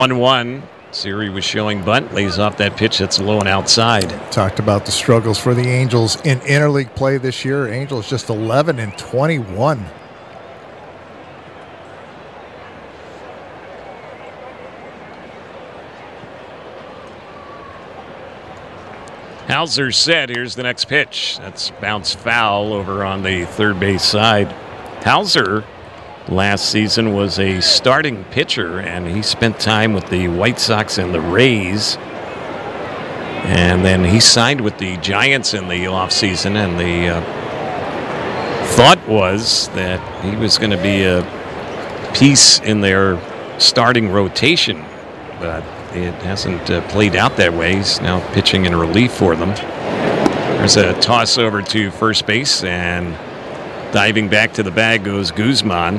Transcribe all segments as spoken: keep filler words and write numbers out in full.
one one. Siri was showing bunt, lays off that pitch that's low and outside. Talked about the struggles for the Angels in interleague play this year. Angels just eleven and twenty-one. Hauser set. Here's the next pitch. That's bounce foul over on the third base side. Hauser last season was a starting pitcher, and he spent time with the White Sox and the Rays. And then he signed with the Giants in the offseason, and the uh, thought was that he was going to be a piece in their starting rotation. But it hasn't uh, played out that way. He's now pitching in relief for them. There's a toss over to first base, and diving back to the bag goes Guzman.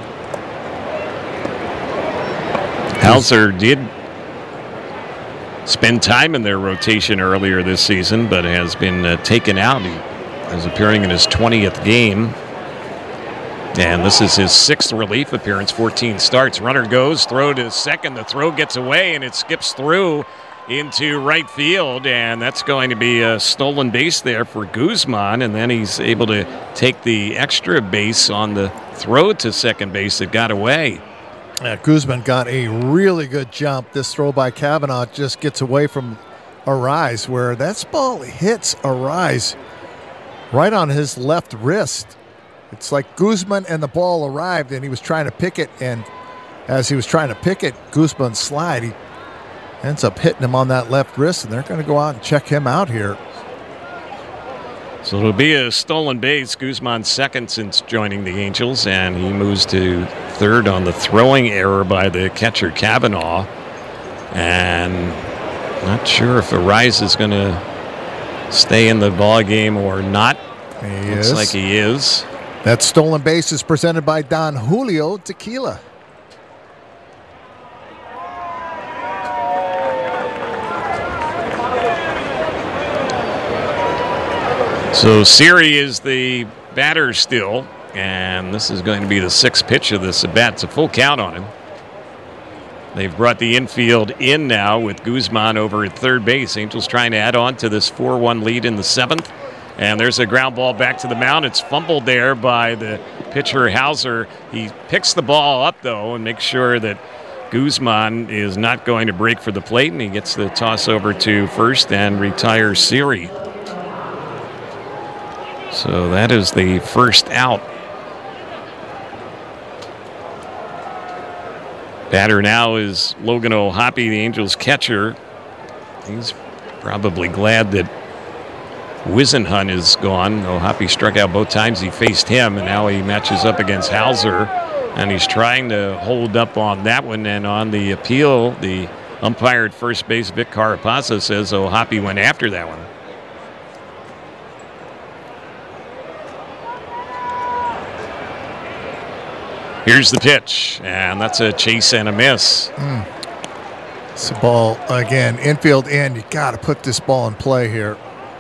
Hauser did spend time in their rotation earlier this season, but has been uh, taken out. He is appearing in his twentieth game. And this is his sixth relief appearance, fourteen starts. Runner goes, throw to second. The throw gets away, and it skips through into right field. And that's going to be a stolen base there for Guzman. And then he's able to take the extra base on the throw to second base that got away. Yeah, Guzman got a really good jump. This throw by Cavanaugh just gets away from Arise, where that ball hits Arise right on his left wrist. It's like Guzman and the ball arrived, and he was trying to pick it, and as he was trying to pick it, Guzman slide. He ends up hitting him on that left wrist, and they're going to go out and check him out here. So it'll be a stolen base. Guzman's second since joining the Angels, and he moves to third on the throwing error by the catcher Cavanaugh. And not sure if Arise is going to stay in the ball game or not. He Looks is. like he is. That stolen base is presented by Don Julio Tequila. So Siri is the batter still, and this is going to be the sixth pitch of this at bat. It's a full count on him. They've brought the infield in now with Guzman over at third base. Angels trying to add on to this four one lead in the seventh. And there's a ground ball back to the mound. It's fumbled there by the pitcher Hauser. He picks the ball up, though, and makes sure that Guzman is not going to break for the plate, and he gets the toss over to first and retires Siri. So that is the first out. Batter now is Logan O'Hoppe, the Angels catcher. He's probably glad that Wisenhunt is gone. O'Hoppe struck out both times he faced him, and now he matches up against Hauser, and he's trying to hold up on that one. And on the appeal, the umpire at first base, Vic Carapasa, says O'Hoppe went after that one. Here's the pitch, and that's a chase and a miss. Mm. It's a ball, again, infield in. You got to put this ball in play here.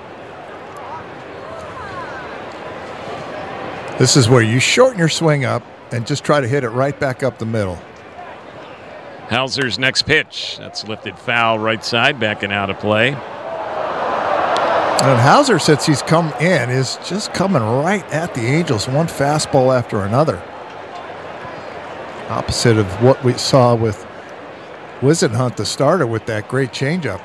This is where you shorten your swing up and just try to hit it right back up the middle. Hauser's next pitch. That's lifted foul right side, backing out of play. And Hauser, since he's come in, is just coming right at the Angels, one fastball after another. Opposite of what we saw with Wisenhunt, the starter, with that great changeup.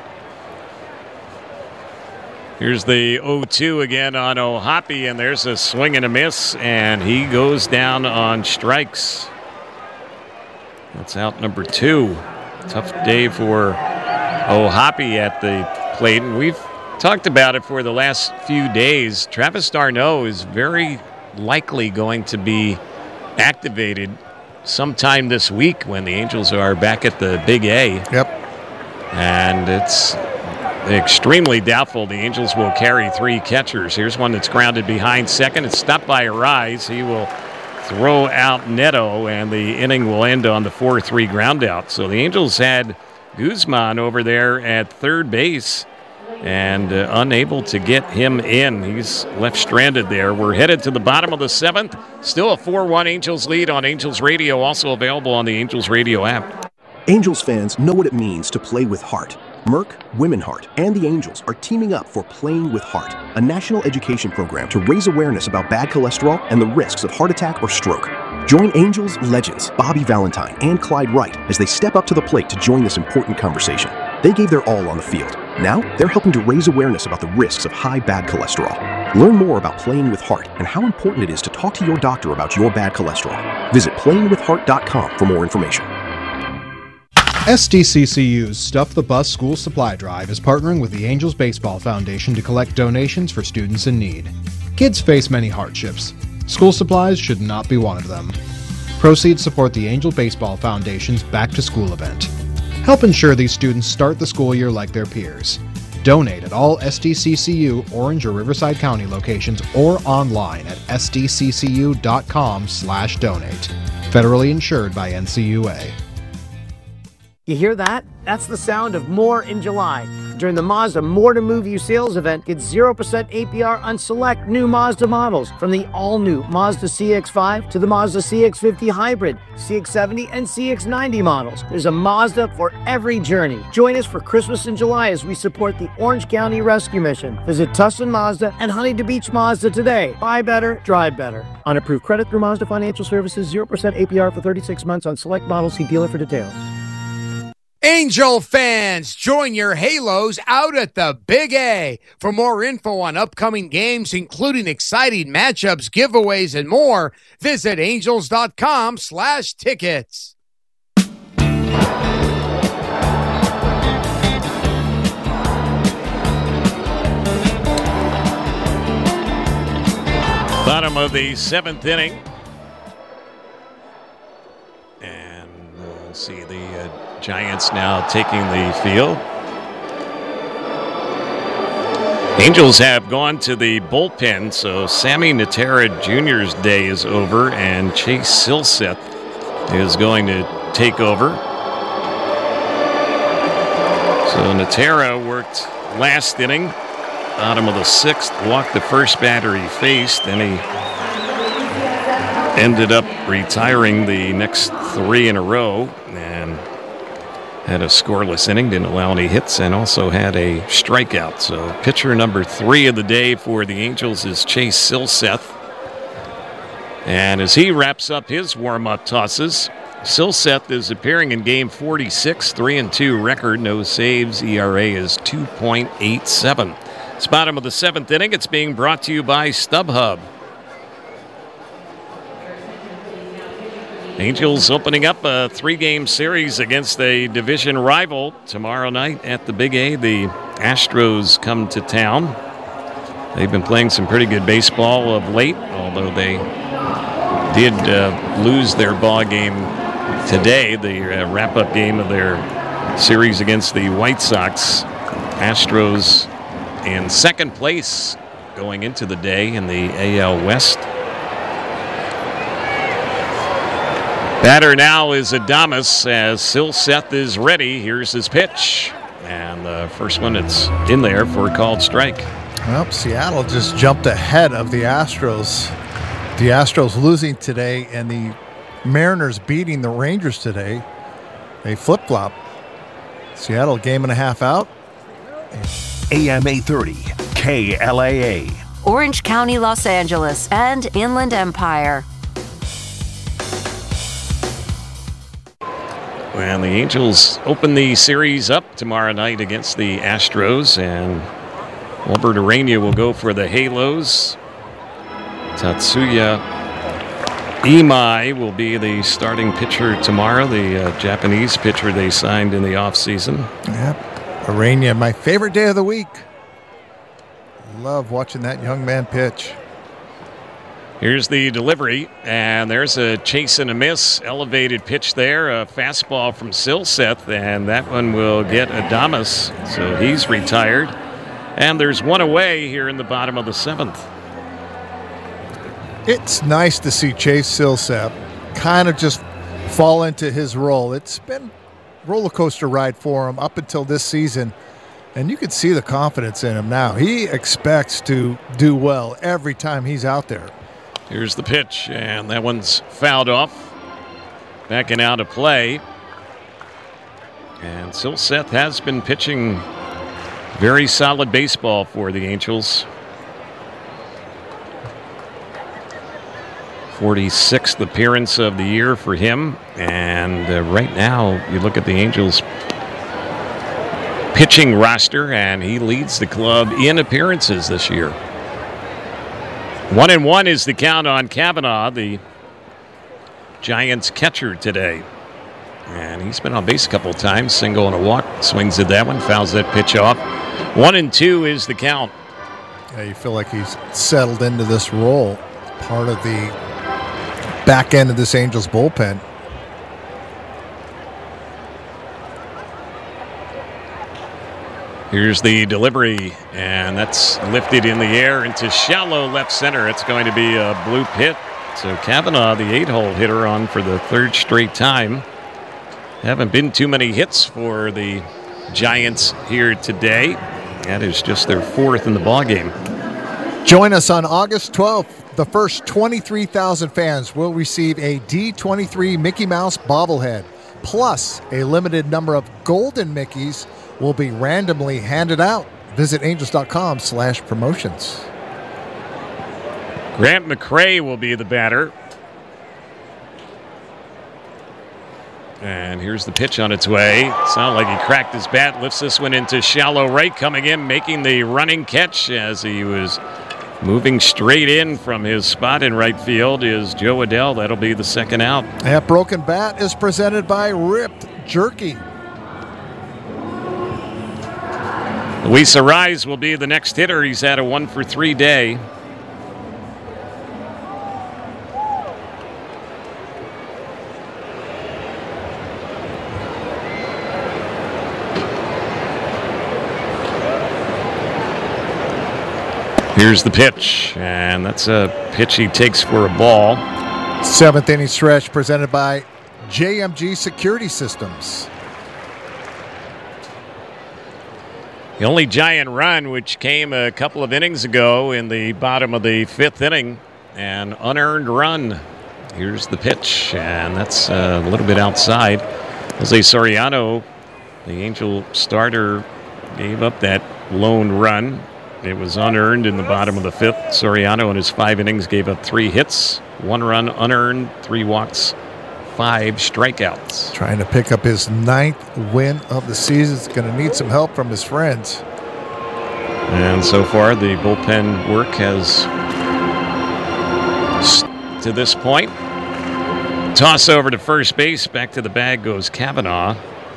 Here's the oh two again on O'Hoppe, and there's a swing and a miss, and he goes down on strikes. That's out number two. Tough day for O'Hoppe at the plate, and we've talked about it for the last few days. Travis d'Arnaud is very likely going to be activated sometime this week when the Angels are back at the Big A. Yep. And it's extremely doubtful the Angels will carry three catchers. Here's one that's grounded behind second. It's stopped by Arise. He will throw out Neto, and the inning will end on the four three ground out. So the Angels had Guzman over there at third base and uh, unable to get him in. He's left stranded there. We're headed to the bottom of the seventh. Still a four one Angels lead on Angels Radio, also available on the Angels Radio app. Angels fans know what it means to play with heart. Merck, Women Heart, and the Angels are teaming up for Playing with Heart, a national education program to raise awareness about bad cholesterol and the risks of heart attack or stroke. Join Angels legends Bobby Valentine and Clyde Wright as they step up to the plate to join this important conversation. They gave their all on the field. Now, they're helping to raise awareness about the risks of high bad cholesterol. Learn more about Playing with Heart and how important it is to talk to your doctor about your bad cholesterol. Visit playing with heart dot com for more information. S D C C U's Stuff the Bus School Supply Drive is partnering with the Angels Baseball Foundation to collect donations for students in need. Kids face many hardships. School supplies should not be one of them. Proceeds support the Angel Baseball Foundation's Back to School event. Help ensure these students start the school year like their peers. Donate at all S D C C U Orange or Riverside County locations or online at s d c c u dot com slash donate. Federally insured by N C U A. You hear that? That's the sound of more in July. During the Mazda More to Move You sales event, get zero percent A P R on select new Mazda models, from the all-new Mazda C X five to the Mazda C X fifty Hybrid, C X seventy, and C X ninety models. There's a Mazda for every journey. Join us for Christmas in July as we support the Orange County Rescue Mission. Visit Tustin Mazda and Huntington Beach Mazda today. Buy better, drive better. On approved credit through Mazda Financial Services, zero percent A P R for thirty-six months on select models. See dealer for details. Angel fans, join your Halos out at the Big A. For more info on upcoming games, including exciting matchups, giveaways, and more, visit angels.com slash tickets. Bottom of the seventh inning. And we'll see the uh, Giants now taking the field. Angels have gone to the bullpen, so Sammy Natera Junior's day is over, and Chase Silseth is going to take over. So Natera worked last inning, bottom of the sixth, walked the first batter he faced, and he ended up retiring the next three in a row, and had a scoreless inning, didn't allow any hits, and also had a strikeout. So pitcher number three of the day for the Angels is Chase Silseth. And as he wraps up his warm-up tosses, Silseth is appearing in game forty-six, three and two record, no saves, E R A is two point eight seven. It's bottom of the seventh inning. It's being brought to you by StubHub. Angels opening up a three-game series against a division rival tomorrow night at the Big A. The Astros come to town. They've been playing some pretty good baseball of late, although they did uh, lose their ball game today, the uh, wrap-up game of their series against the White Sox. Astros in second place going into the day in the A L West. Batter now is Adames as Silseth is ready. Here's his pitch. And the first one, it's in there for a called strike. Well, Seattle just jumped ahead of the Astros. The Astros losing today and the Mariners beating the Rangers today. They flip-flop. Seattle game and a half out. A M eight thirty, K L A A. Orange County, Los Angeles, and Inland Empire. And the Angels open the series up tomorrow night against the Astros, and Albert Arena will go for the Halos. Tatsuya Imai will be the starting pitcher tomorrow, the uh, Japanese pitcher they signed in the offseason. Yep. Arena, my favorite day of the week. Love watching that young man pitch. Here's the delivery, and there's a chase and a miss. Elevated pitch there, a fastball from Silseth, and that one will get Adames, so he's retired. And there's one away here in the bottom of the seventh. It's nice to see Chase Silseth kind of just fall into his role. It's been a roller coaster ride for him up until this season, and you can see the confidence in him now. He expects to do well every time he's out there. Here's the pitch, and that one's fouled off. Backing out of play. And Silseth has been pitching very solid baseball for the Angels. forty-sixth appearance of the year for him. And uh, right now, you look at the Angels pitching roster, and he leads the club in appearances this year. One and one is the count on Kavanaugh, the Giants catcher today. And he's been on base a couple of times, single and a walk, swings at that one, fouls that pitch off. One and two is the count. Yeah, you feel like he's settled into this role, part of the back end of this Angels bullpen. Here's the delivery, and that's lifted in the air into shallow left center. It's going to be a bloop hit. So Kavanaugh, the eight-hole hitter, on for the third straight time. Haven't been too many hits for the Giants here today. That is just their fourth in the ballgame. Join us on August twelfth. The first twenty-three thousand fans will receive a D twenty-three Mickey Mouse bobblehead. Plus, a limited number of golden Mickeys will be randomly handed out. Visit angels.com slash promotions. Grant McCray will be the batter. And here's the pitch on its way. Sounded like he cracked his bat, lifts this one into shallow right, coming in, making the running catch as he was moving straight in from his spot in right field is Joe Adell. That'll be the second out. That broken bat is presented by Ripped Jerky. Luis Arraez will be the next hitter. He's had a one for three day. Here's the pitch, and that's a pitch he takes for a ball. Seventh inning stretch presented by J M G Security Systems. The only Giant run, which came a couple of innings ago in the bottom of the fifth inning, an unearned run. Here's the pitch, and that's a little bit outside. Jose Soriano, the Angel starter, gave up that lone run. It was unearned in the bottom of the fifth. Soriano in his five innings gave up three hits, one run unearned, three walks, five strikeouts. Trying to pick up his ninth win of the season. He's going to need some help from his friends. And so far, the bullpen work has, to this point, toss over to first base. Back to the bag goes Kavanaugh.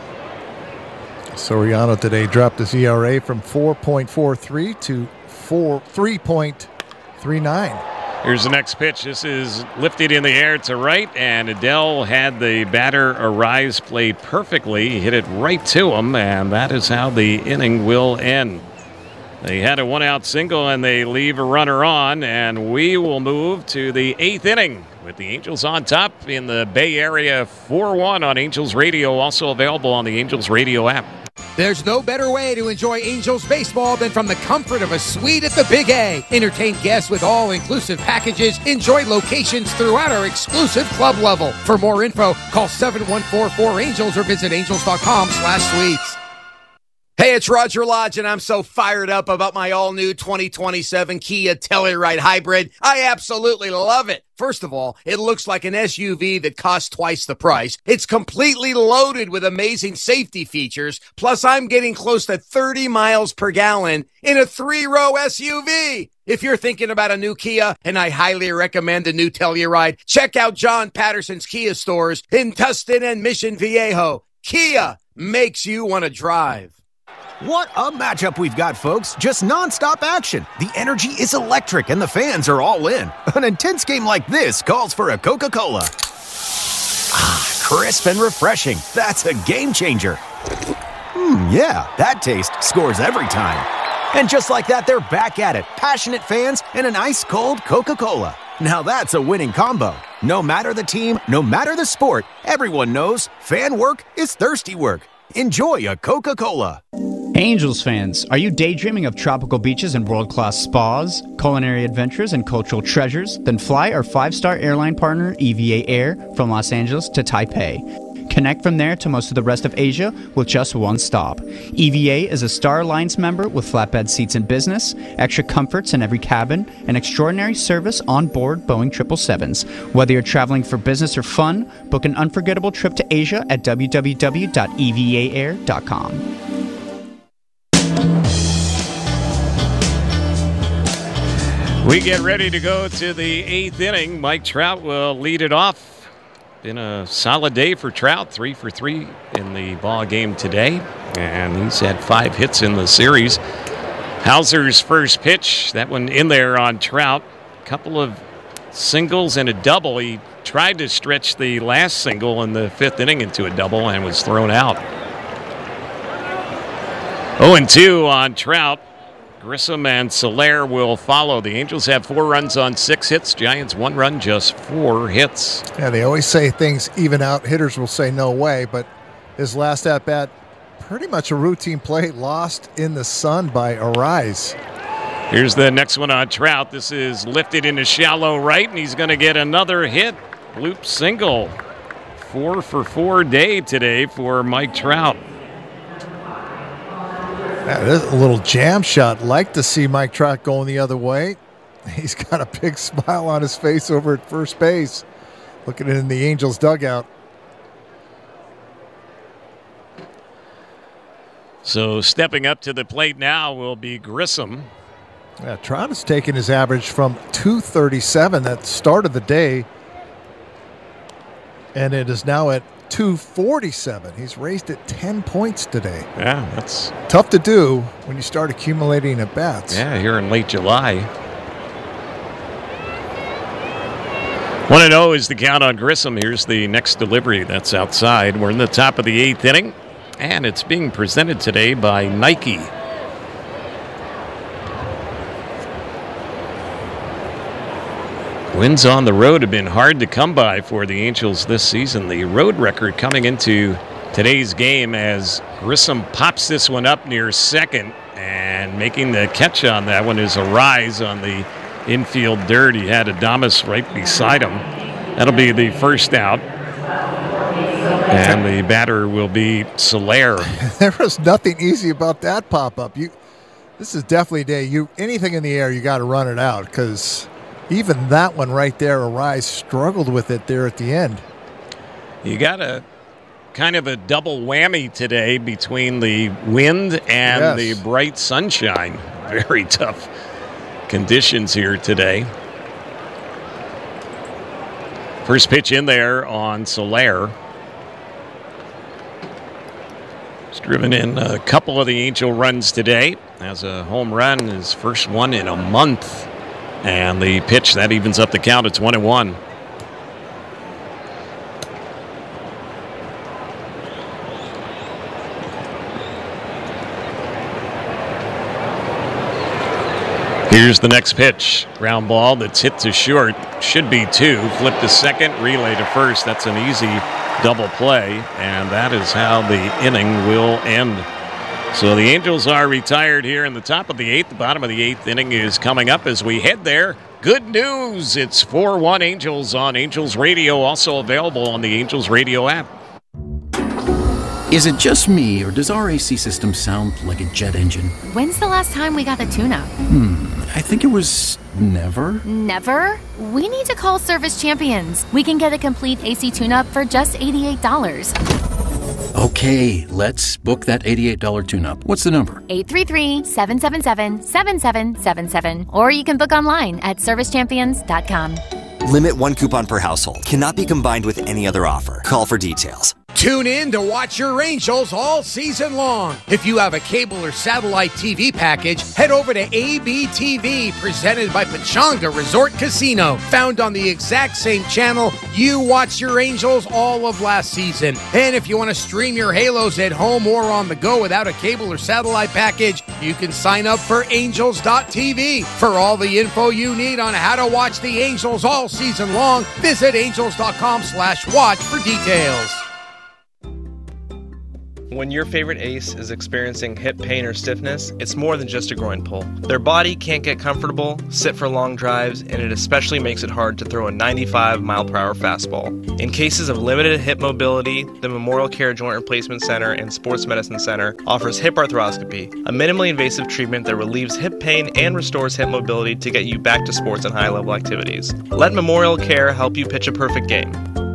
Soriano today dropped his E R A from four point four three to three point three nine. Here's the next pitch. This is lifted in the air to right, and Adell had the batter Arraez played perfectly. He hit it right to him, and that is how the inning will end. They had a one-out single, and they leave a runner on, and we will move to the eighth inning with the Angels on top in the Bay Area four one on Angels Radio, also available on the Angels Radio app. There's no better way to enjoy Angels baseball than from the comfort of a suite at the Big A. Entertain guests with all-inclusive packages. Enjoy locations throughout our exclusive club level. For more info, call seven one four four Angels or visit angels.com slash suites. Hey, it's Roger Lodge, and I'm so fired up about my all-new twenty twenty-seven Kia Telluride Hybrid. I absolutely love it. First of all, it looks like an S U V that costs twice the price. It's completely loaded with amazing safety features. Plus, I'm getting close to thirty miles per gallon in a three-row S U V. If you're thinking about a new Kia, and I highly recommend the new Telluride, check out John Patterson's Kia stores in Tustin and Mission Viejo. Kia makes you want to drive. What a matchup we've got, folks. Just nonstop action. The energy is electric and the fans are all in. An intense game like this calls for a Coca-Cola. Ah, crisp and refreshing. That's a game changer. Hmm, yeah, that taste scores every time. And just like that, they're back at it. Passionate fans and an ice-cold Coca-Cola. Now that's a winning combo. No matter the team, no matter the sport, everyone knows fan work is thirsty work. Enjoy a Coca-Cola. Angels fans, are you daydreaming of tropical beaches and world-class spas, culinary adventures, and cultural treasures? Then fly our five-star airline partner, E V A Air, from Los Angeles to Taipei. Connect from there to most of the rest of Asia with just one stop. E V A is a Star Alliance member with flatbed seats in business, extra comforts in every cabin, and extraordinary service on board Boeing triple sevens. Whether you're traveling for business or fun, book an unforgettable trip to Asia at w w w dot e v a air dot com. We get ready to go to the eighth inning. Mike Trout will lead it off. Been a solid day for Trout, three for three in the ball game today, and he's had five hits in the series. Hauser's first pitch, that one in there on Trout. A couple of singles and a double. He tried to stretch the last single in the fifth inning into a double and was thrown out. oh and two on Trout. Grissom and Soler will follow. The Angels have four runs on six hits. Giants one run, just four hits. Yeah, they always say things even out. Hitters will say no way, but his last at-bat, pretty much a routine play, lost in the sun by Arise. Here's the next one on Trout. This is lifted into shallow right, and he's going to get another hit. Bloop single. Four for four day today for Mike Trout. That is a little jam shot. Like to see Mike Trout going the other way. He's got a big smile on his face over at first base, looking in the Angels dugout. So stepping up to the plate now will be Grissom. Yeah, Trout has taken his average from two thirty-seven that started the day, and it is now at two forty-seven. He's raised it ten points today. Yeah, that's tough to do when you start accumulating at bats. Yeah, here in late July. one and oh is the count on Grissom. Here's the next delivery that's outside. We're in the top of the eighth inning, and it's being presented today by Nike. Wins on the road have been hard to come by for the Angels this season. The road record coming into today's game as Grissom pops this one up near second, and making the catch on that one is Arise on the infield dirt. He had Adames right beside him. That'll be the first out. And the batter will be Soler. There was nothing easy about that pop-up. You, this is definitely a day. You anything in the air, you got to run it out, because even that one right there, Arise struggled with it there at the end. You got a kind of a double whammy today between the wind and yes. the bright sunshine. Very tough conditions here today. First pitch in there on Soler. He's driven in a couple of the Angel runs today. Has a home run, his first one in a month. And the pitch, that evens up the count. It's one and one. Here's the next pitch. Ground ball that's hit to short. Should be two. Flip to second, relay to first. That's an easy double play. And that is how the inning will end. So the Angels are retired here in the top of the eighth. The bottom of the eighth inning is coming up as we head there. Good news. It's four one Angels on Angels Radio, also available on the Angels Radio app. Is it just me, or does our A C system sound like a jet engine? When's the last time we got the tune-up? Hmm, I think it was never. Never? We need to call Service Champions. We can get a complete A C tune-up for just eighty-eight dollars. Okay, let's book that eighty-eight dollars tune-up. What's the number? eight three three, seven seven seven, seven seven seven seven. Or you can book online at service champions dot com. Limit one coupon per household. Cannot be combined with any other offer. Call for details. Tune in to watch your Angels all season long. If you have a cable or satellite T V package, head over to A B T V, presented by Pechanga Resort Casino. Found on the exact same channel you watched your Angels all of last season. And if you want to stream your Halos at home or on the go without a cable or satellite package, you can sign up for angels dot t v. For all the info you need on how to watch the Angels all season long, visit angels dot com slash watch for details. When your favorite ace is experiencing hip pain or stiffness, it's more than just a groin pull. Their body can't get comfortable, sit for long drives, and it especially makes it hard to throw a ninety-five mile per hour fastball. In cases of limited hip mobility, the Memorial Care Joint Replacement Center and Sports Medicine Center offers hip arthroscopy, a minimally invasive treatment that relieves hip pain and restores hip mobility to get you back to sports and high-level activities. Let Memorial Care help you pitch a perfect game.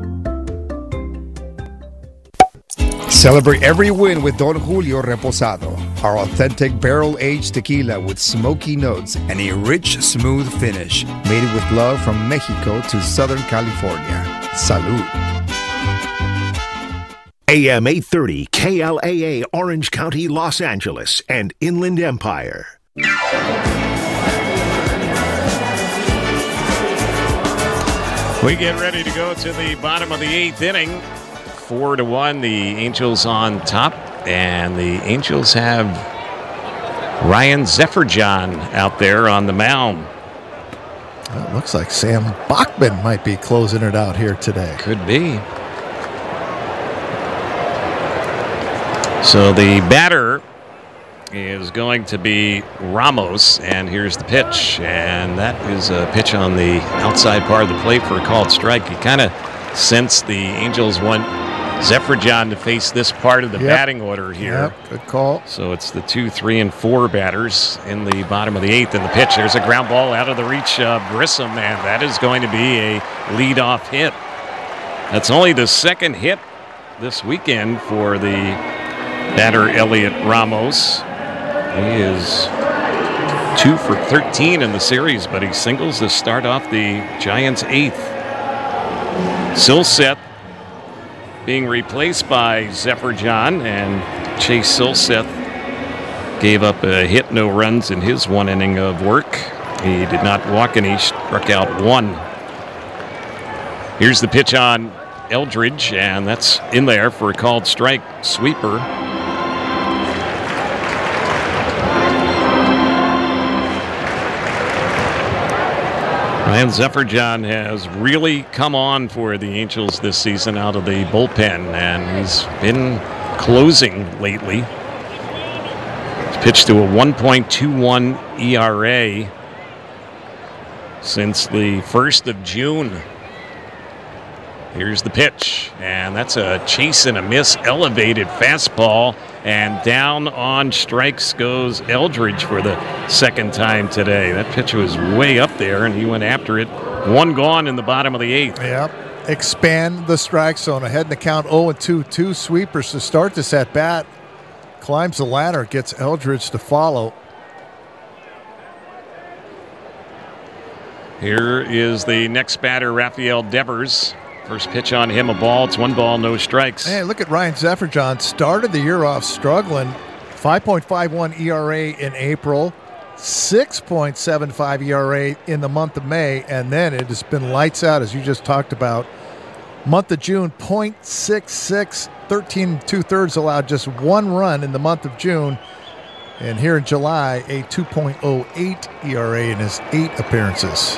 Celebrate every win with Don Julio Reposado, our authentic barrel-aged tequila with smoky notes and a rich, smooth finish. Made it with love from Mexico to Southern California. Salud. A M eight thirty, K L A A, Orange County, Los Angeles, and Inland Empire. We get ready to go to the bottom of the eighth inning. Four to one, the Angels on top, and the Angels have Ryan Zefferjohn out there on the mound. Well, it looks like Sam Bachman might be closing it out here today. Could be. So the batter is going to be Ramos, and here's the pitch, and that is a pitch on the outside part of the plate for a called strike. You kind of sense the Angels want Zefferjohn to face this part of the yep. batting order here. Yep, good call. So it's the two, three, and four batters in the bottom of the eighth. And the pitch, there's a ground ball out of the reach of Grissom, and that is going to be a leadoff hit. That's only the second hit this weekend for the batter Elliot Ramos. He is two for thirteen in the series, but he singles to start off the Giants' eighth. Silseth being replaced by Zefferjohn, and Chase Silseth gave up a hit, no runs in his one inning of work. He did not walk any, struck out one. Here's the pitch on Eldridge, and that's in there for a called strike sweeper. Ryan Zefferjohn has really come on for the Angels this season out of the bullpen, and he's been closing lately. He's pitched to a one point two one E R A since the first of June. Here's the pitch, and that's a chase and a miss, elevated fastball, and down on strikes goes Eldridge for the second time today. That pitch was way up there, and he went after it. One gone in the bottom of the eighth. Yep. Expand the strike zone. Ahead in the count, oh and two, two sweepers to start this at bat. Climbs the ladder, gets Eldridge to follow. Here is the next batter, Rafael Devers. First pitch on him, a ball. It's one ball, no strikes. Hey, look at Ryan Zefferjohn. Started the year off struggling. five point five one E R A in April, six point seven five E R A in the month of May, and then it has been lights out, as you just talked about. Month of June, point six six, thirteen and two-thirds allowed, just one run in the month of June. And here in July, a two point oh eight E R A in his eight appearances.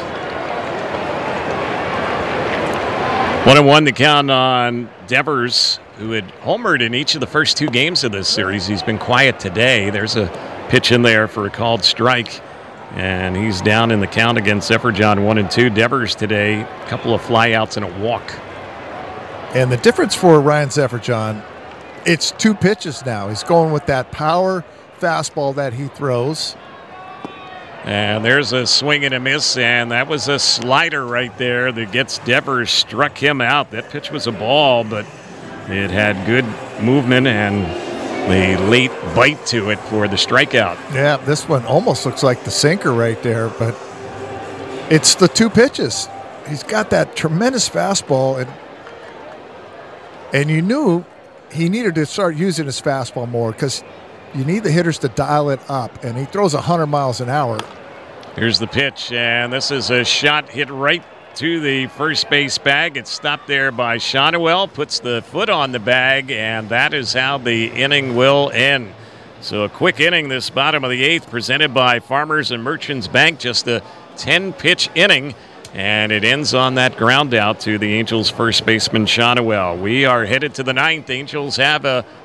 One and one to count on Devers, who had homered in each of the first two games of this series. He's been quiet today. There's a pitch in there for a called strike, and he's down in the count against Zefferjohn, one and two. Devers today, a couple of flyouts and a walk. And the difference for Ryan Zefferjohn, it's two pitches now. He's going with that power fastball that he throws. And there's a swing and a miss, and that was a slider right there that gets Devers, struck him out. That pitch was a ball, but it had good movement and the late bite to it for the strikeout. Yeah, this one almost looks like the sinker right there, but it's the two pitches. He's got that tremendous fastball, and and you knew he needed to start using his fastball more because you need the hitters to dial it up, and he throws one hundred miles an hour. Here's the pitch, and this is a shot hit right to the first base bag. It's stopped there by Shonwell, puts the foot on the bag, and that is how the inning will end. So a quick inning this bottom of the eighth, presented by Farmers and Merchants Bank, just a ten-pitch inning, and it ends on that ground out to the Angels' first baseman, Shonwell. We are headed to the ninth. Angels have a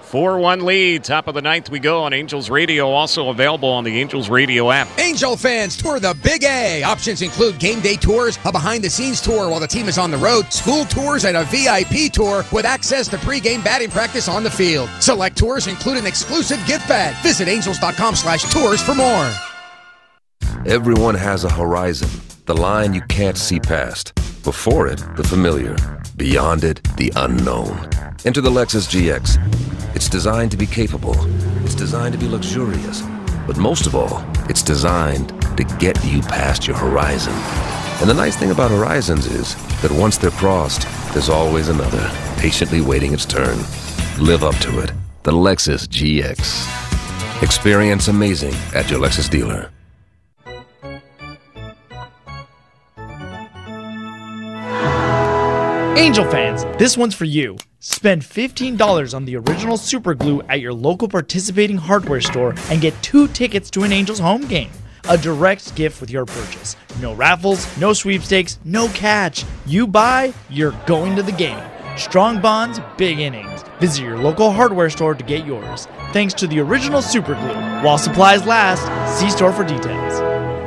four one lead. Top of the ninth we go on Angels Radio. Also available on the Angels Radio app. Angel fans, tour the Big A. Options include game day tours, a behind-the-scenes tour while the team is on the road, school tours, and a V I P tour with access to pregame batting practice on the field. Select tours include an exclusive gift bag. Visit angels.com slash tours for more. Everyone has a horizon, the line you can't see past. Before it, the familiar. Beyond it, the unknown. Enter the Lexus G X. It's designed to be capable. It's designed to be luxurious. But most of all, it's designed to get you past your horizon. And the nice thing about horizons is that once they're crossed, there's always another, patiently waiting its turn. Live up to it. The Lexus G X. Experience amazing at your Lexus dealer. Angel fans, this one's for you. Spend fifteen dollars on the original Super Glue at your local participating hardware store and get two tickets to an Angels home game. A direct gift with your purchase. No raffles, no sweepstakes, no catch. You buy, you're going to the game. Strong bonds, big innings. Visit your local hardware store to get yours. Thanks to the original Super Glue. While supplies last, see store for details.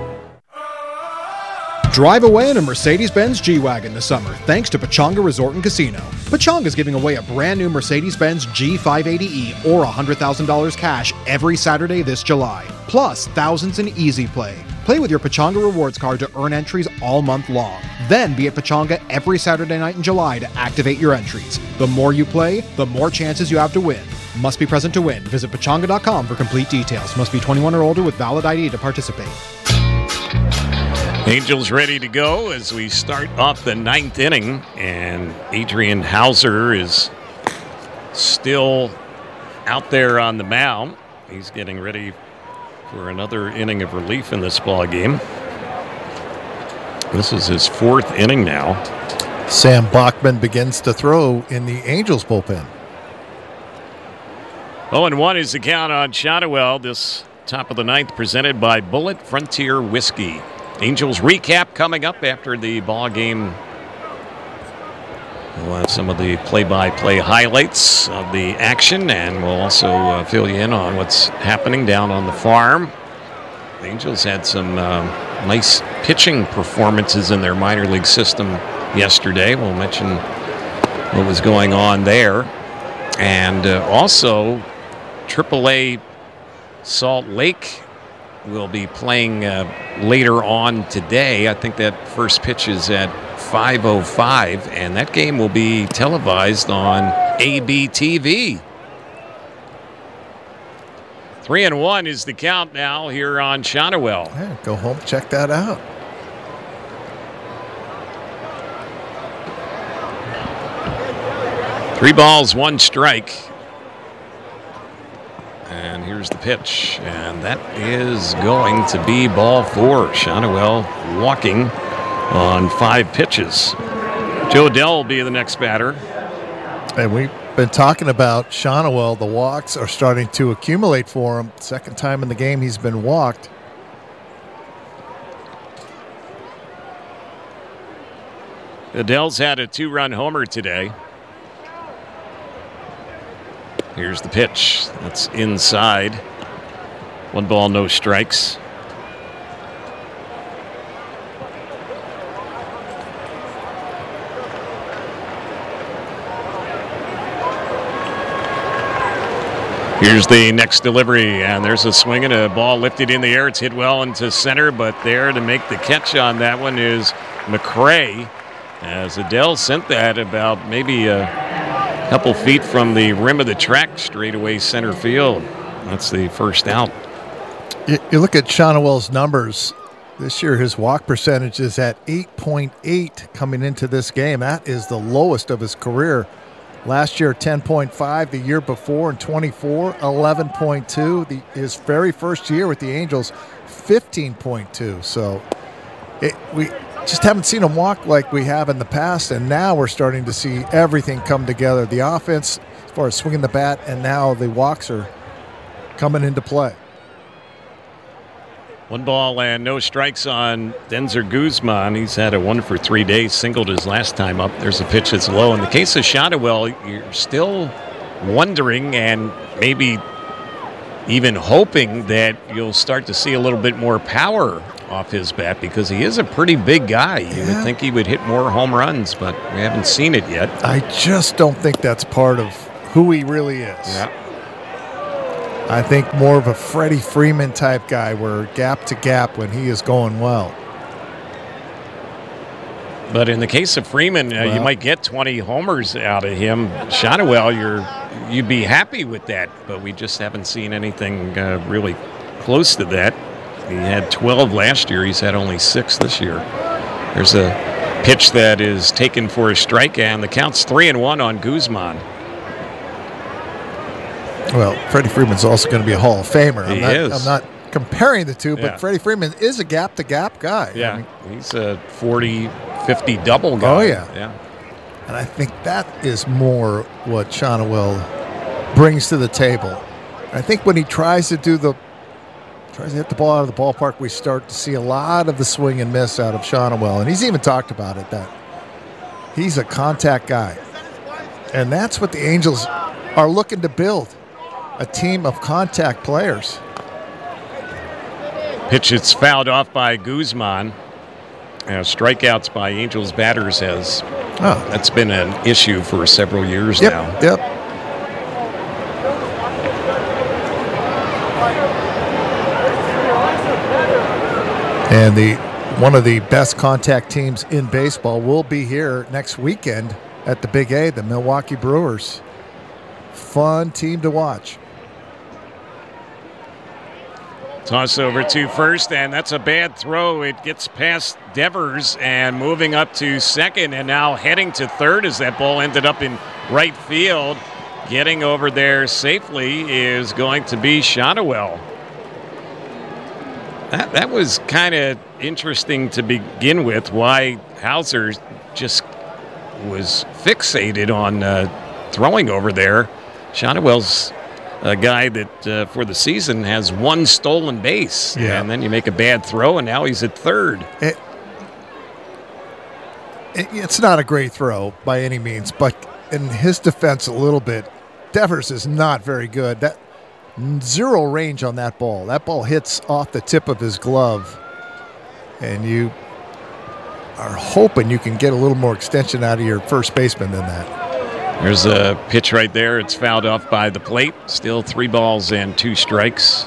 Drive away in a Mercedes-Benz G-Wagon this summer, thanks to Pechanga Resort and Casino. Pechanga is giving away a brand new Mercedes-Benz G five eighty E or one hundred thousand dollars cash every Saturday this July. Plus, thousands in easy play. Play with your Pechanga Rewards card to earn entries all month long. Then be at Pechanga every Saturday night in July to activate your entries. The more you play, the more chances you have to win. Must be present to win. Visit Pechanga dot com for complete details. Must be twenty-one or older with valid I D to participate. Angels ready to go as we start off the ninth inning, and Adrian Hauser is still out there on the mound. He's getting ready for another inning of relief in this ball game. This is his fourth inning now. Sam Bachman begins to throw in the Angels bullpen. oh and one is the count on Shotwell. This top of the ninth presented by Bullet Frontier Whiskey. Angels recap coming up after the ball game. We'll have some of the play-by-play highlights of the action, and we'll also uh, fill you in on what's happening down on the farm. The Angels had some uh, nice pitching performances in their minor league system yesterday. We'll mention what was going on there. And uh, also, triple A Salt Lake will be playing uh, later on today. I think that first pitch is at five oh five, and that game will be televised on A B T V. Three and one is the count now here on Shotwell. Yeah, go home, check that out. Three balls, one strike. And here's the pitch, and that is going to be ball four. Shotwell walking on five pitches. Joe Dell will be the next batter. And we've been talking about Shotwell. The walks are starting to accumulate for him. Second time in the game he's been walked. Adell's had a two-run homer today. Here's the pitch. That's inside. One ball, no strikes. Here's the next delivery, and there's a swing and a ball lifted in the air. It's hit well into center, but there to make the catch on that one is McRae. As Adell sent that about maybe a couple feet from the rim of the track, straight away center field. That's the first out. You, you look at Shotwell's numbers. This year his walk percentage is at eight point eight coming into this game. That is the lowest of his career. Last year, ten point five. The year before, in twenty-four, eleven point two. The, his very first year with the Angels, fifteen point two. So it, we just haven't seen him walk like we have in the past, and now we're starting to see everything come together. The offense, as far as swinging the bat, and now the walks are coming into play. One ball and no strikes on Denzer Guzman. He's had a one for three days, singled his last time up. There's a pitch that's low. In the case of Shotwell, you're still wondering and maybe even hoping that you'll start to see a little bit more power off his bat, because he is a pretty big guy. You Yeah. would think he would hit more home runs, but we haven't seen it yet. I just don't think that's part of who he really is. Yeah. I think more of a Freddie Freeman type guy, where gap to gap when he is going well. But in the case of Freeman, uh, you Well- might get twenty homers out of him. Shotwell, you're you'd be happy with that, but we just haven't seen anything uh, really close to that. He had twelve last year. He's had only six this year. There's a pitch that is taken for a strike, and the count's three and one on Guzman. Well, Freddie Freeman's also going to be a Hall of Famer. I'm He not, is. I'm not comparing the two, but Yeah. Freddie Freeman is a gap to gap guy. Yeah, I mean, he's a forty fifty double guy. Oh, yeah. Yeah. and I think that is more what Shotwell brings to the table. I think when he tries to do the tries to hit the ball out of the ballpark, we start to see a lot of the swing and miss out of Shotwell, and he's even talked about it, that he's a contact guy, and that's what the Angels are looking to build, a team of contact players. Pitch it's fouled off by Guzman. Uh, strikeouts by Angels batters has Oh. that's been an issue for several years Yep, now. yep. And the one of the best contact teams in baseball will be here next weekend at the Big A, the Milwaukee Brewers. Fun team to watch. Toss over to first, and that's a bad throw. It gets past Devers and moving up to second, and now heading to third as that ball ended up in right field. Getting over there safely is going to be Shotwell. That, that was kind of interesting to begin with, why Hauser just was fixated on uh, throwing over there. Shotwell's a guy that uh, for the season has one stolen base, Yeah. and then you make a bad throw, and now he's at third. It, it, it's not a great throw by any means, but in his defense a little bit, Devers is not very good. That zero range on that ball. That ball hits off the tip of his glove, and you are hoping you can get a little more extension out of your first baseman than that. There's a pitch right there. It's fouled off by the plate. Still three balls and two strikes.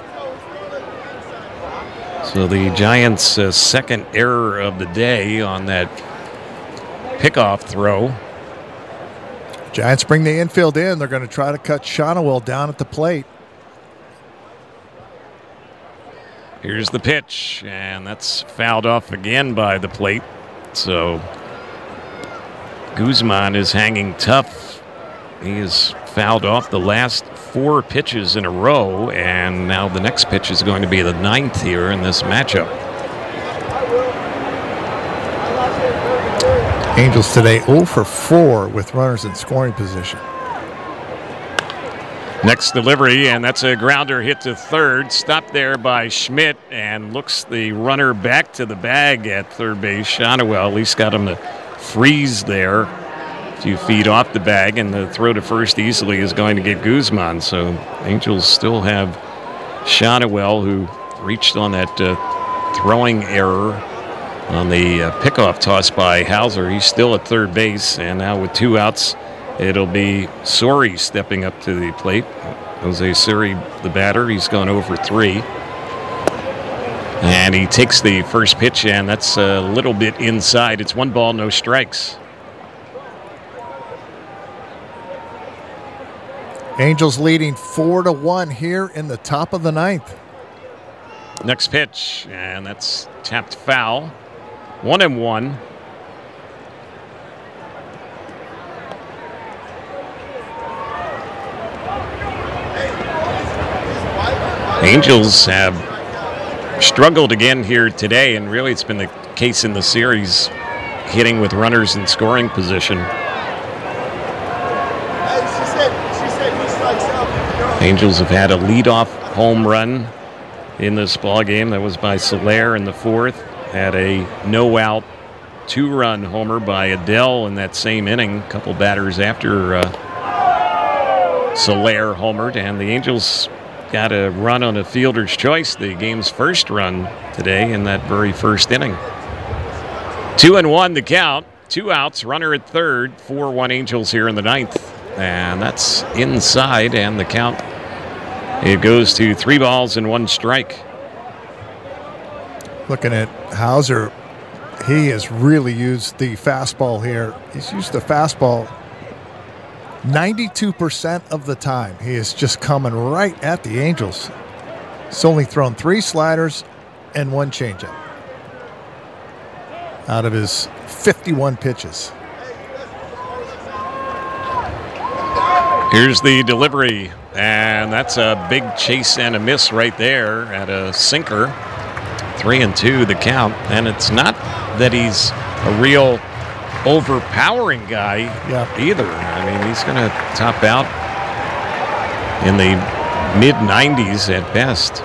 So the Giants' uh, second error of the day on that pickoff throw. Giants bring the infield in. They're going to try to cut Shotwell down at the plate. Here's the pitch, and that's fouled off again by the plate. So Guzman is hanging tough. He is fouled off the last four pitches in a row, and now the next pitch is going to be the ninth here in this matchup. Angels today oh for four with runners in scoring position. Next delivery, and that's a grounder hit to third. Stopped there by Schmidt, and looks the runner back to the bag at third base. Shotwell at least got him to freeze there a few feet off the bag, and the throw to first easily is going to get Guzman. So Angels still have Shotwell, who reached on that uh, throwing error on the uh, pickoff toss by Hauser. He's still at third base, and now with two outs, it'll be Sori stepping up to the plate. Jose Siri, the batter, he's gone over three. And he takes the first pitch, and that's a little bit inside. It's one ball, no strikes. Angels leading four to one here in the top of the ninth. Next pitch, and that's tapped foul. One and one. Angels have struggled again here today, and really it's been the case in the series, hitting with runners in scoring position. Angels have had a leadoff home run in this ball game. That was by Soler in the fourth. Had a no-out two-run homer by Adele in that same inning. A couple batters after uh, Soler homered, and the Angels got a run on a fielder's choice, the game's first run today in that very first inning. Two and one the count, two outs, runner at third, four one Angels here in the ninth. And that's inside, and the count, it goes to three balls and one strike. Looking at Hauser, he has really used the fastball here. He's used the fastball ninety-two percent of the time. He is just coming right at the Angels. He's only thrown three sliders and one changeup out of his fifty-one pitches. Here's the delivery, and that's a big chase and a miss right there at a sinker. Three and two the count, and it's not that he's a real overpowering guy yeah. either. I mean, he's going to top out in the mid nineties at best.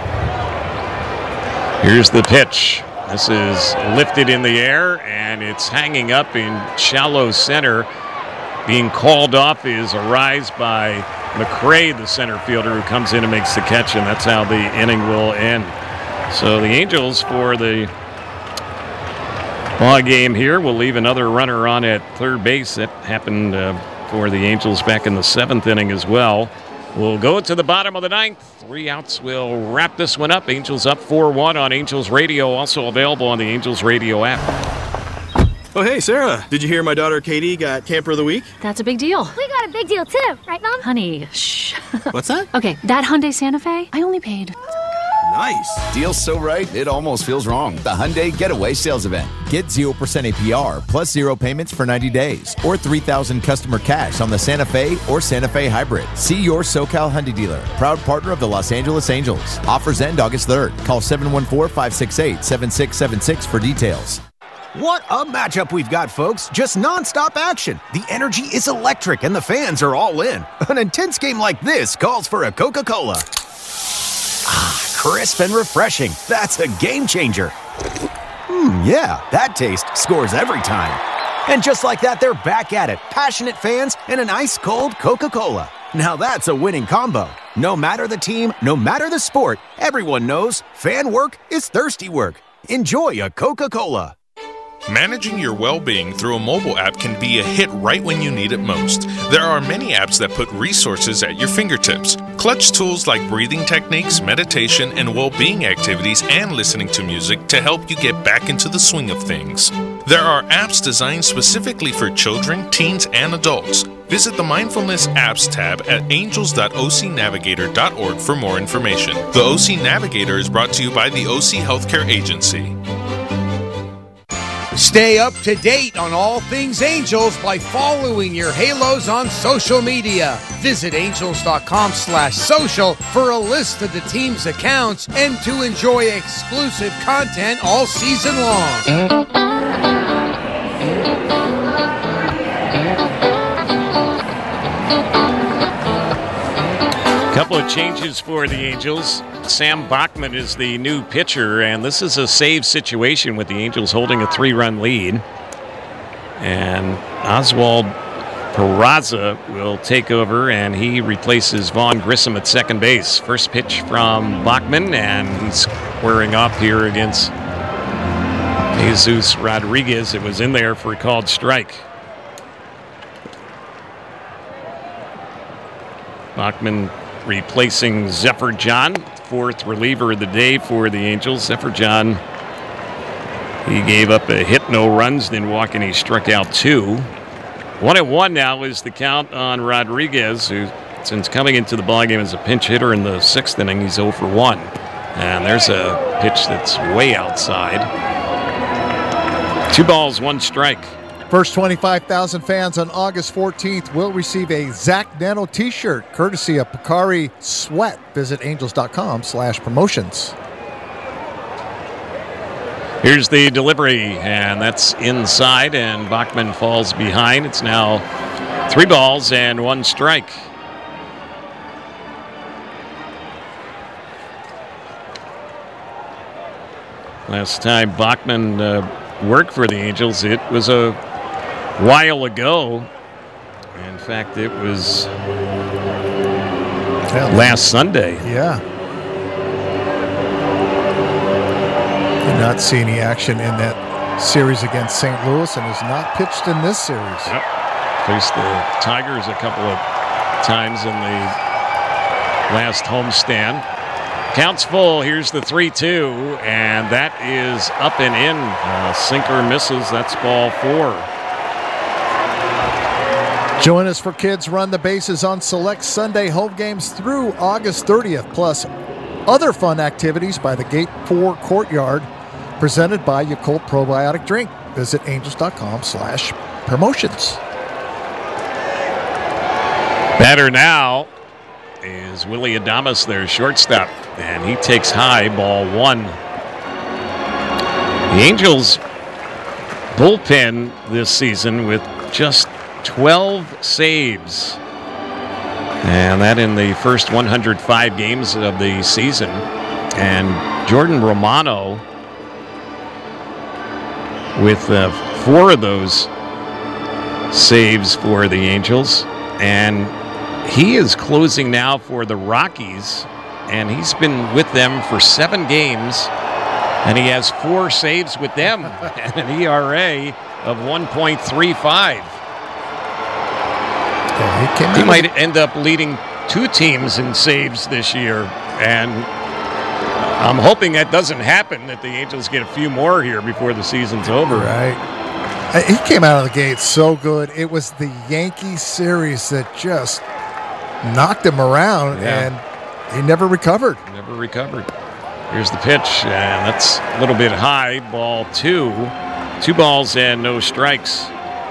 Here's the pitch. This is lifted in the air, and it's hanging up in shallow center. Being called off is a rise by McRae, the center fielder, who comes in and makes the catch, and that's how the inning will end. So the Angels, for the ball game here, will leave another runner on at third base. That happened uh, for the Angels back in the seventh inning as well. We'll go to the bottom of the ninth. Three outs will wrap this one up. Angels up four one on Angels Radio, also available on the Angels Radio app. Oh, hey, Sarah. Did you hear my daughter Katie got Camper of the Week? That's a big deal. We got a big deal, too. Right, Mom? Honey, shh. What's that? Okay, that Hyundai Santa Fe, I only paid... Nice. Deal's so right, it almost feels wrong. The Hyundai Getaway Sales Event. Get zero percent A P R plus zero payments for ninety days or three thousand customer cash on the Santa Fe or Santa Fe Hybrid. See your SoCal Hyundai dealer. Proud partner of the Los Angeles Angels. Offers end August third. Call seven one four, five six eight, seven six seven six for details. What a matchup we've got, folks. Just nonstop action. The energy is electric and the fans are all in. An intense game like this calls for a Coca-Cola. Ah, crisp and refreshing. That's a game changer. Hmm, yeah, that taste scores every time. And just like that, they're back at it. Passionate fans and an ice-cold Coca-Cola. Now that's a winning combo. No matter the team, no matter the sport, everyone knows fan work is thirsty work. Enjoy a Coca-Cola. Managing your well-being through a mobile app can be a hit right when you need it most. There are many apps that put resources at your fingertips. Clutch tools like breathing techniques, meditation, and well-being activities, and listening to music to help you get back into the swing of things. There are apps designed specifically for children, teens, and adults. Visit the Mindfulness Apps tab at angels dot o c navigator dot org for more information. The O C Navigator is brought to you by the O C Healthcare Agency. Stay up to date on all things Angels by following your Halos on social media. Visit angels dot com slash social for a list of the team's accounts and to enjoy exclusive content all season long. Couple of changes for the Angels. Sam Bachman is the new pitcher, and this is a save situation with the Angels holding a three-run lead. And Oswald Peraza will take over, and he replaces Vaughn Grissom at second base. First pitch from Bachman, and he's squaring off here against Jesus Rodriguez. It was in there for a called strike. Bachman replacing Zephyr John, fourth reliever of the day for the Angels. Zephyr John, he gave up a hit, no runs, then walk, and he struck out two. One and one now is the count on Rodriguez, who, since coming into the ballgame as a pinch hitter in the sixth inning, he's oh for one. And there's a pitch that's way outside. Two balls, one strike. First twenty-five thousand fans on August fourteenth will receive a Zach Nano t-shirt courtesy of Picari Sweat. Visit angels dot com slash promotions. Here's the delivery, and that's inside, and Bachman falls behind. It's now three balls and one strike. Last time Bachman uh, worked for the Angels, it was a while ago. In fact, it was last Sunday. Yeah. Did not see any action in that series against Saint Louis and has not pitched in this series. Yep. Faced the Tigers a couple of times in the last homestand. Counts full. Here's the three two, and that is up and in. Uh, sinker misses. That's ball four. Join us for Kids Run the Bases on select Sunday home games through August thirtieth, plus other fun activities by the Gate four Courtyard, presented by Yakult Probiotic Drink. Visit angels.com slash promotions. Batter now is Willie Adames, their shortstop, and he takes high, ball one. The Angels bullpen this season with just twelve saves, and that in the first one hundred five games of the season. And Jordan Romano with uh, four of those saves for the Angels, and he is closing now for the Rockies, and he's been with them for seven games, and he has four saves with them and an E R A of one point three five. Yeah, he, he might end up leading two teams in saves this year, and I'm hoping that doesn't happen, that the Angels get a few more here before the season's over. Right. He came out of the gate so good. It was the Yankees series that just knocked him around, Yeah. and he never recovered. Never recovered. Here's the pitch, and that's a little bit high. Ball two. Two balls and no strikes.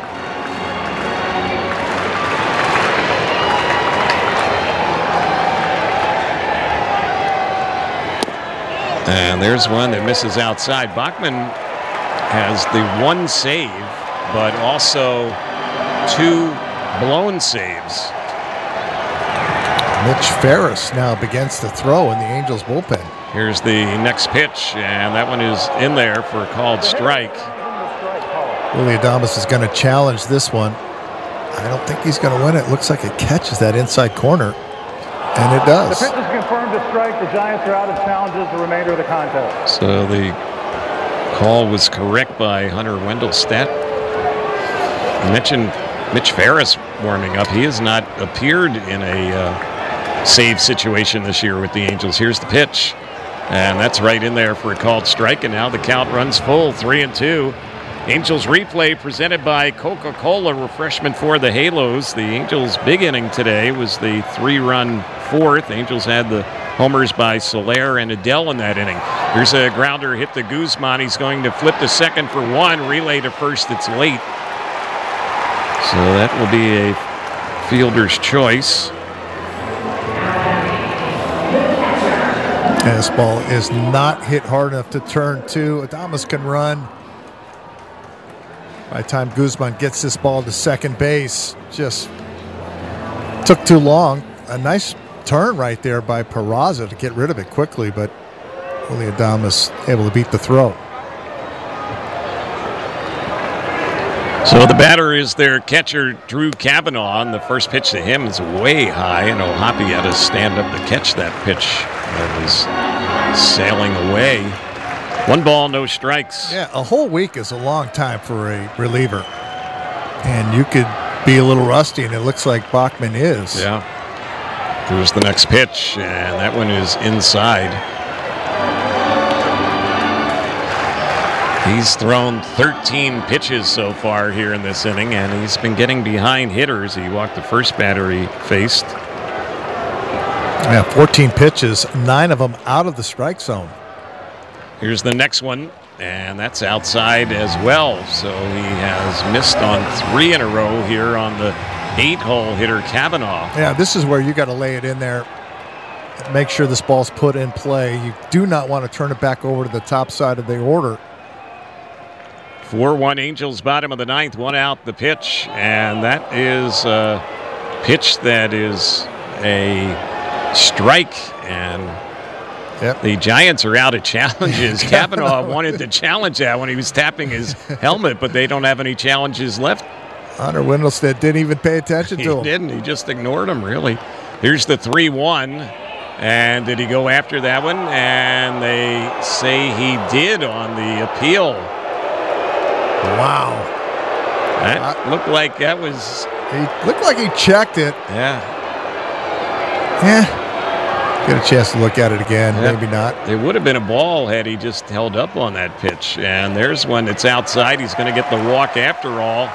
And there's one that misses outside. Bachman has the one save, but also two blown saves. Mitch Ferris now begins to throw in the Angels bullpen. Here's the next pitch, and that one is in there for a called strike. Willie Adames is going to challenge this one. I don't think he's going to win it. Looks like it catches that inside corner, and it does. The pitch is confirmed to strike. The Giants are out and challenges the remainder of the contest. So the call was correct by Hunter Wendelstedt. You mentioned Mitch Ferris warming up. He has not appeared in a uh, save situation this year with the Angels. Here's the pitch, and that's right in there for a called strike, and now the count runs full, three and two. Angels replay presented by Coca-Cola, refreshment for the Halos. The Angels' big inning today was the three-run fourth. Angels had the homers by Soler and Adele in that inning. Here's a grounder hit to Guzman. He's going to flip to second for one, relay to first. It's late. So that will be a fielder's choice. And this ball is not hit hard enough to turn two. Adames can run. By the time Guzman gets this ball to second base, just took too long. A nice turn right there by Peraza to get rid of it quickly, but Willie Adames able to beat the throw. So the batter is their catcher, Drew Kavanaugh, and the first pitch to him is way high, and O'Hoppe had to stand up to catch that pitch that was sailing away. One ball, no strikes. Yeah, a whole week is a long time for a reliever. And you could be a little rusty, and it looks like Bachman is. Yeah. Here's the next pitch, and that one is inside. He's thrown thirteen pitches so far here in this inning, and he's been getting behind hitters. He walked the first batter he faced. Yeah, fourteen pitches, nine of them out of the strike zone. Here's the next one, and that's outside as well. So he has missed on three in a row here on the eight-hole hitter, Kavanaugh. Yeah, this is where you got to lay it in there. Make sure this ball's put in play. You do not want to turn it back over to the top side of the order. four one Angels, bottom of the ninth, one out the pitch, and that is a pitch that is a strike, and yep. The Giants are out of challenges. Kavanaugh wanted to challenge that when he was tapping his helmet, but they don't have any challenges left. Hunter Wendelstedt didn't even pay attention He to him. didn't. He just ignored him, really. Here's the three one. And did he go after that one? And they say he did on the appeal. Wow. That looked like that was... He looked like he checked it. Yeah. Yeah. Get a chance to look at it again. Yeah. Maybe not. It would have been a ball had he just held up on that pitch. And there's one that's outside. He's going to get the walk after all.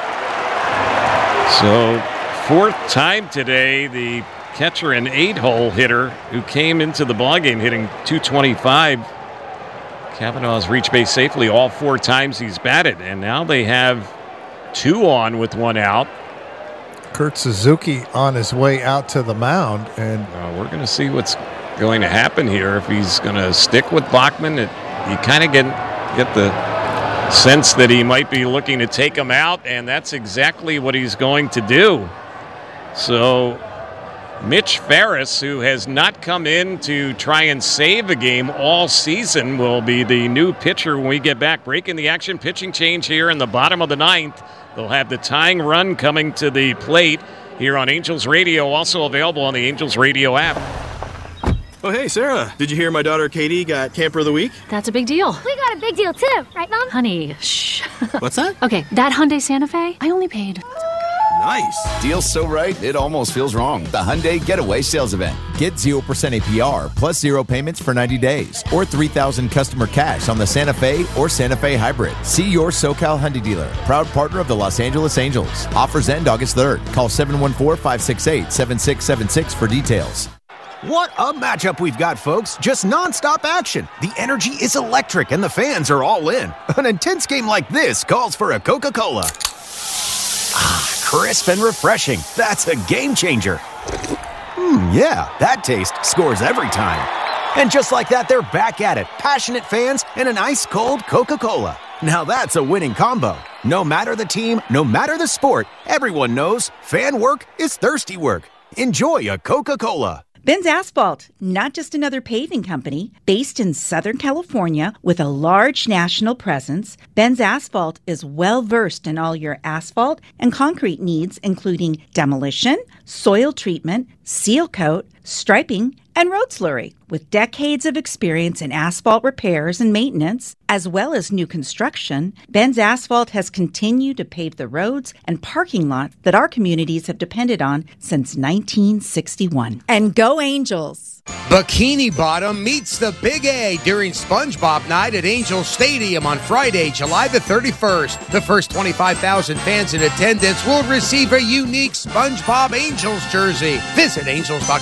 So, fourth time today, the catcher, an eight-hole hitter who came into the ballgame hitting two twenty-five. Kavanaugh's reached base safely all four times he's batted. And now they have two on with one out. Kurt Suzuki on his way out to the mound, and uh, we're going to see what's going to happen here. If he's going to stick with Bachman, it, you kind of get get the sense that he might be looking to take him out, and that's exactly what he's going to do. So Mitch Ferris, who has not come in to try and save a game all season, will be the new pitcher when we get back. Breaking the action, pitching change here in the bottom of the ninth. They'll have the tying run coming to the plate here on Angels Radio, also available on the Angels Radio app. Oh, hey, Sarah. Did you hear my daughter Katie got Camper of the Week? That's a big deal. We got a big deal too, right, Mom? Honey, shh. What's that? Okay, that Hyundai Santa Fe, I only paid... Nice. Deal's so right, it almost feels wrong. The Hyundai Getaway Sales Event. Get zero percent A P R plus zero payments for ninety days or three thousand customer cash on the Santa Fe or Santa Fe Hybrid. See your SoCal Hyundai dealer. Proud partner of the Los Angeles Angels. Offers end August third. Call seven one four, five six eight, seven six seven six for details. What a matchup we've got, folks. Just nonstop action. The energy is electric and the fans are all in. An intense game like this calls for a Coca-Cola. Ah, crisp and refreshing. That's a game changer. Hmm, yeah, that taste scores every time. And just like that, they're back at it. Passionate fans and an ice-cold Coca-Cola. Now that's a winning combo. No matter the team, no matter the sport, everyone knows fan work is thirsty work. Enjoy a Coca-Cola. Ben's Asphalt, not just another paving company. Based in Southern California with a large national presence, Ben's Asphalt is well-versed in all your asphalt and concrete needs, including demolition, soil treatment, seal coat, striping, and road slurry. With decades of experience in asphalt repairs and maintenance, as well as new construction, Ben's Asphalt has continued to pave the roads and parking lots that our communities have depended on since nineteen sixty-one. And go Angels! Bikini Bottom meets the Big A during SpongeBob Night at Angel Stadium on Friday, July the thirty-first. The first twenty-five thousand fans in attendance will receive a unique SpongeBob Angels jersey. Visit angels dot